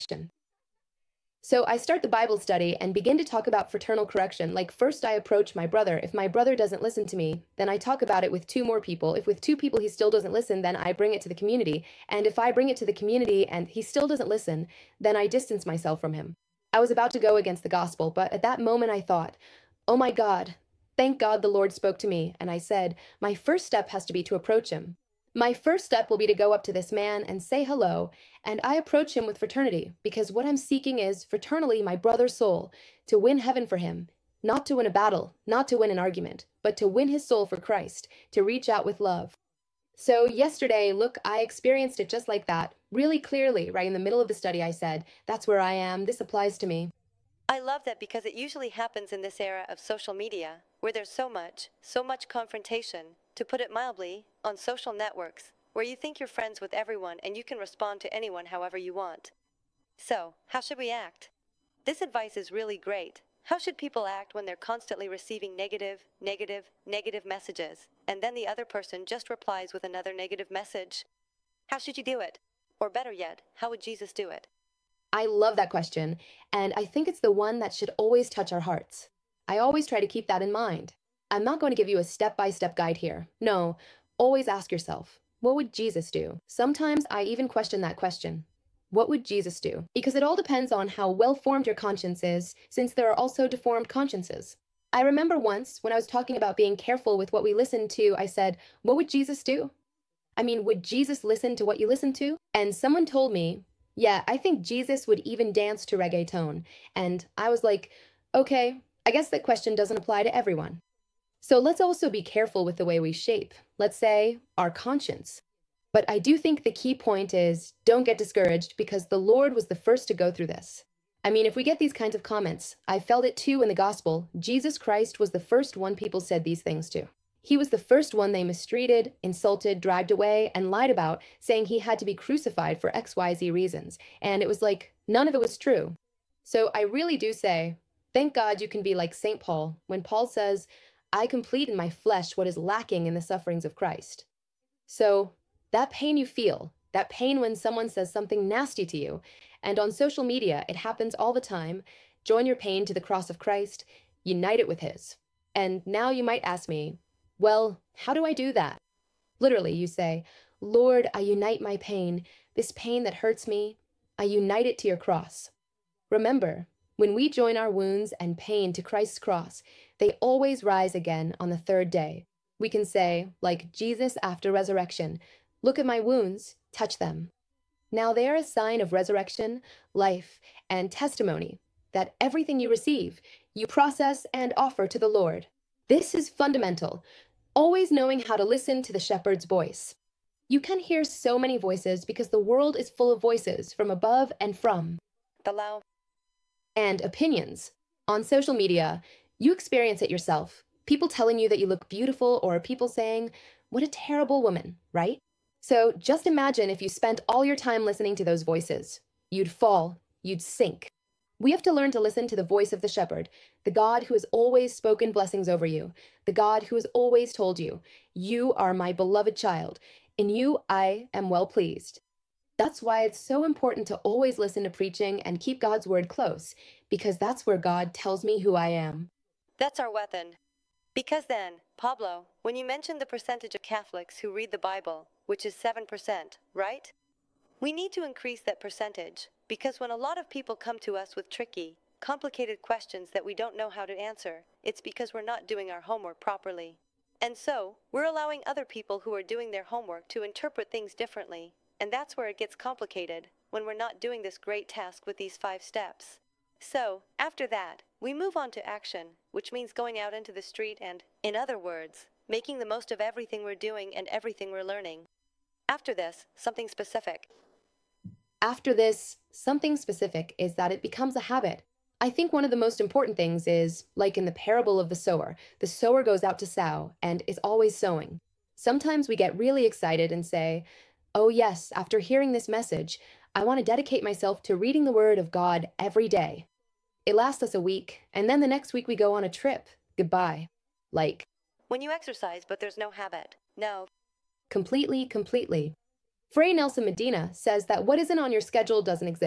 So I start the Bible study and begin to talk about fraternal correction. Like, first, I approach my brother. If my brother doesn't listen to me, then I talk about it with two more people. If with two people he still doesn't listen, then I bring it to the community. And if I bring it to the community and he still doesn't listen, then I distance myself from him. I was about to go against the gospel, but at that moment I thought, oh my God, thank God the Lord spoke to me. And I said, my first step has to be to approach him. My first step will be to go up to this man and say hello, and I approach him with fraternity, because what I'm seeking is, fraternally, my brother's soul, to win heaven for him, not to win a battle, not to win an argument, but to win his soul for Christ, to reach out with love. So yesterday, look, I experienced it just like that, really clearly, right in the middle of the study. I said, that's where I am, this applies to me. I love that because it usually happens in this era of social media, where there's so much confrontation, to put it mildly, on social networks, where you think you're friends with everyone and you can respond to anyone however you want. So, how should we act? This advice is really great. How should people act when they're constantly receiving negative messages, and then the other person just replies with another negative message? How should you do it? Or better yet, how would Jesus do it? I love that question, and I think it's the one that should always touch our hearts. I always try to keep that in mind. I'm not going to give you a step-by-step guide here. No, always ask yourself, what would Jesus do? Sometimes I even question that question. What would Jesus do? Because it all depends on how well-formed your conscience is, since there are also deformed consciences. I remember once, when I was talking about being careful with what we listen to, I said, what would Jesus do? I mean, would Jesus listen to what you listen to? And someone told me, yeah, I think Jesus would even dance to reggaeton. And I was like, okay, I guess that question doesn't apply to everyone. So let's also be careful with the way we shape, let's say, our conscience. But I do think the key point is don't get discouraged, because the Lord was the first to go through this. I mean, if we get these kinds of comments, I felt it too in the gospel. Jesus Christ was the first one people said these things to. He was the first one they mistreated, insulted, dragged away, and lied about, saying he had to be crucified for XYZ reasons. And it was like, none of it was true. So I really do say, thank God you can be like St. Paul, when Paul says, I complete in my flesh what is lacking in the sufferings of Christ. So that pain you feel, that pain when someone says something nasty to you, and on social media, it happens all the time, join your pain to the cross of Christ, unite it with his. And now you might ask me, well, how do I do that? Literally, you say, Lord, I unite my pain, this pain that hurts me, I unite it to your cross. Remember, when we join our wounds and pain to Christ's cross, they always rise again on the third day. We can say, like Jesus after resurrection, look at my wounds, touch them. Now they are a sign of resurrection, life, and testimony that everything you receive, you process and offer to the Lord. This is fundamental, always knowing how to listen to the shepherd's voice. You can hear so many voices because the world is full of voices from above and from. The loud And opinions. On social media, you experience it yourself. People telling you that you look beautiful, or people saying, what a terrible woman, right? So just imagine if you spent all your time listening to those voices. You'd fall, you'd sink. We have to learn to listen to the voice of the shepherd, the God who has always spoken blessings over you, the God who has always told you, you are my beloved child, in you I am well pleased. That's why it's so important to always listen to preaching and keep God's word close, because that's where God tells me who I am. That's our weapon. Because then, Pablo, when you mentioned the percentage of Catholics who read the Bible, which is 7%, right? We need to increase that percentage, because when a lot of people come to us with tricky, complicated questions that we don't know how to answer, it's because we're not doing our homework properly. And so, we're allowing other people who are doing their homework to interpret things differently, and that's where it gets complicated, when we're not doing this great task with these 5 steps. So, after that, we move on to action, which means going out into the street and, in other words, making the most of everything we're doing and everything we're learning. After this, something specific. After this, something specific is that it becomes a habit. I think one of the most important things is, like in the parable of the sower goes out to sow and is always sowing. Sometimes we get really excited and say, oh yes, after hearing this message, I want to dedicate myself to reading the Word of God every day. It lasts us a week, and then the next week we go on a trip. Goodbye. Like, When you exercise but there's no habit. No. completely. Fray Nelson Medina says that what isn't on your schedule doesn't exist.